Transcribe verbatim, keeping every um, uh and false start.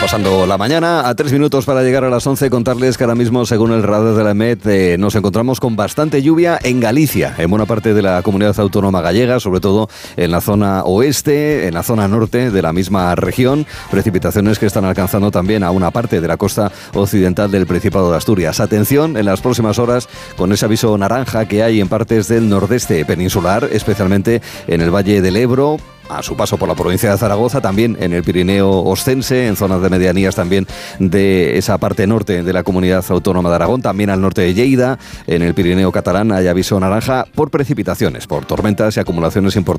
Pasando la mañana, a tres minutos para llegar a las once, contarles que ahora mismo, según el radar de la EMET, eh, nos encontramos con bastante lluvia en Galicia, en buena parte de la comunidad autónoma gallega, sobre todo en la zona oeste, en la zona norte de la misma región, precipitaciones que están alcanzando también a una parte de la costa occidental del Principado de Asturias. Atención en las próximas horas con ese aviso naranja que hay en partes del nordeste peninsular, especialmente en el Valle del Ebro, a su paso por la provincia de Zaragoza, también en el Pirineo Ostense, en zonas de medianías también de esa parte norte de la comunidad autónoma de Aragón, también al norte de Lleida, en el Pirineo catalán hay aviso naranja por precipitaciones, por tormentas y acumulaciones importantes